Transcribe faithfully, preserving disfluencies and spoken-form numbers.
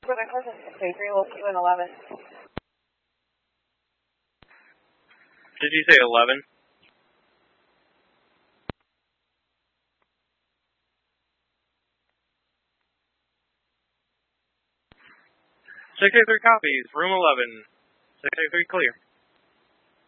three, we'll put you in eleven. Did you say eleven? six eight three copies, room eleven. six eight three clear.